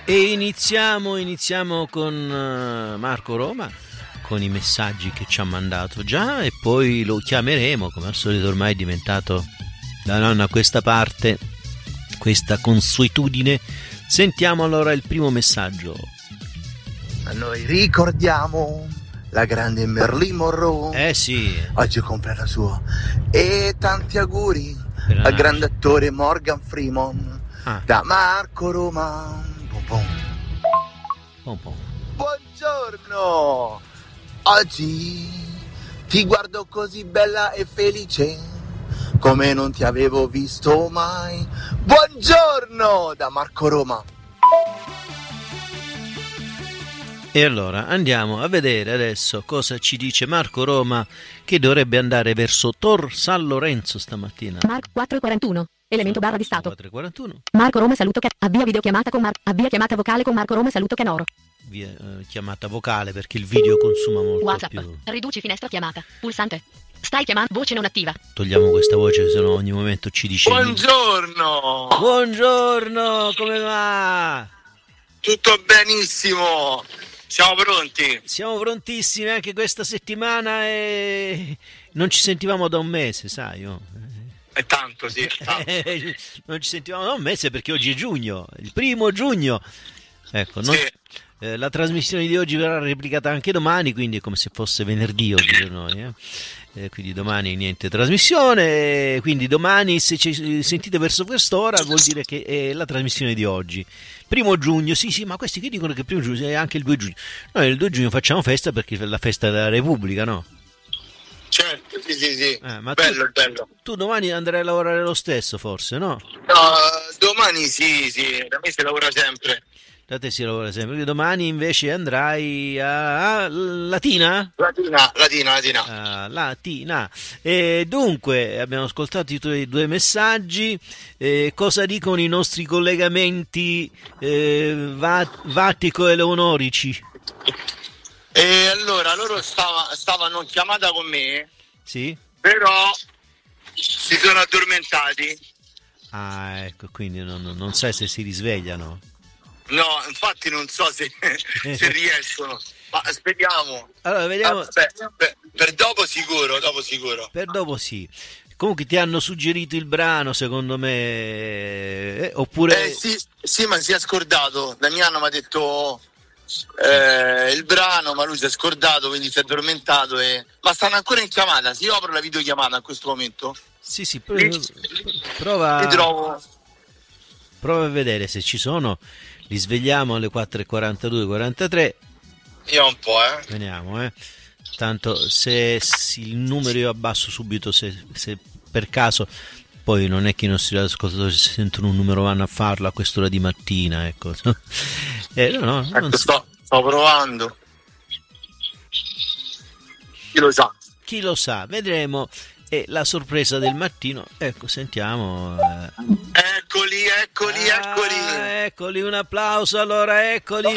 E iniziamo con Marco Roma, con i messaggi che ci ha mandato già, e poi lo chiameremo, come al solito ormai è diventato da nonna questa parte, questa consuetudine. Sentiamo allora il primo messaggio. Noi ricordiamo la grande Marilyn Monroe. Sì. Oggi compra la sua. E tanti auguri al grande attore Morgan Freeman. Da Marco Roma. Pom pom. Buongiorno. Oggi ti guardo così bella e felice come non ti avevo visto mai. Buongiorno da Marco Roma. E allora andiamo a vedere adesso cosa ci dice Marco Roma, che dovrebbe andare verso Tor San Lorenzo stamattina. Marco 441, elemento barra di stato. 441. Marco Roma saluto avvia videochiamata con avvia chiamata vocale con Marco Roma saluto Canoro. Via chiamata vocale perché il video consuma molto WhatsApp. più. Riduci finestra chiamata. Pulsante. Stai chiamando voce non attiva. Togliamo questa voce, se no ogni momento ci dice. Buongiorno. Buongiorno, come va? Tutto benissimo. Siamo pronti? Siamo prontissimi anche questa settimana e non ci sentivamo da un mese, sai? È tanto, sì. Tanto. Non ci sentivamo da un mese perché oggi è giugno, il 1 giugno. Ecco, Sì. La trasmissione di oggi verrà replicata anche domani, quindi è come se fosse venerdì oggi per noi. Quindi domani niente trasmissione, quindi domani se ci sentite verso quest'ora vuol dire che è la trasmissione di oggi. 1 giugno, sì, ma questi che dicono che il 1 giugno è anche il 2 giugno. Noi il 2 giugno facciamo festa perché è la festa della Repubblica, no? Certo, sì. Ma bello. Tu domani andrai a lavorare lo stesso, forse, no? No, domani sì, da me si lavora sempre. Da te si lavora sempre. Quindi domani invece andrai a Latina? Latina. E dunque abbiamo ascoltato i tuoi 2 messaggi. Cosa dicono i nostri collegamenti Vattico e Leonorici? E allora loro stavano in chiamata con me. Sì. Però si sono addormentati. Ecco, quindi non sai se si risvegliano. No, infatti non so se riescono, ma speriamo. Allora, vediamo. Per dopo sicuro. Per dopo sì. Comunque ti hanno suggerito il brano, secondo me, oppure... Sì, ma si è scordato. Damiano mi ha detto il brano, ma lui si è scordato, quindi si è addormentato. Ma stanno ancora in chiamata, si apro la videochiamata a questo momento? Sì, prova... Li trovo. Prova a vedere se ci sono. Li svegliamo alle 4:42, 43. Io un po', Veniamo, Tanto se il numero io abbasso subito se per caso, poi non è che i nostri ascoltatori se sentono un numero vanno a farlo a quest'ora di mattina, ecco. No, ecco, sto provando. Chi lo sa, vedremo. E la sorpresa del mattino, ecco, sentiamo. Eccoli. Eccoli, un applauso allora, eccoli.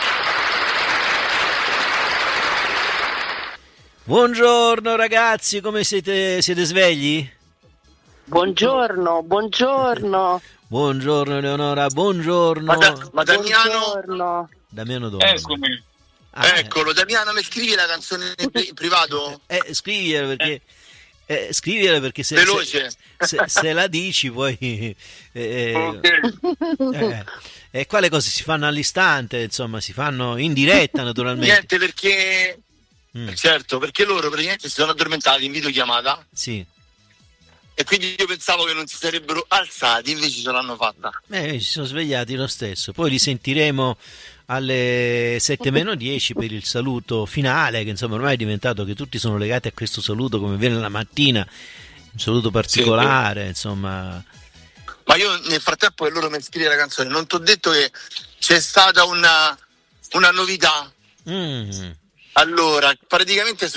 Buongiorno ragazzi, come siete svegli? Buongiorno. Buongiorno Eleonora, buongiorno. Ma Damiano? Buongiorno. Damiano dove? Eccomi. Eccolo, Damiano, mi scrivi la canzone in privato? Scrivila perché se la dici poi qua le cose si fanno all'istante, insomma, si fanno in diretta naturalmente. Niente, perché certo, perché loro praticamente si sono addormentati in videochiamata. Sì. E quindi io pensavo che non si sarebbero alzati, invece ce l'hanno fatta. Si sono svegliati lo stesso. Poi li sentiremo alle 7:10 per il saluto finale, che insomma ormai è diventato che tutti sono legati a questo saluto come viene la mattina, un saluto particolare, sì. Insomma. Ma io nel frattempo che loro mi scrivono la canzone, non ti ho detto che c'è stata una novità? Allora, praticamente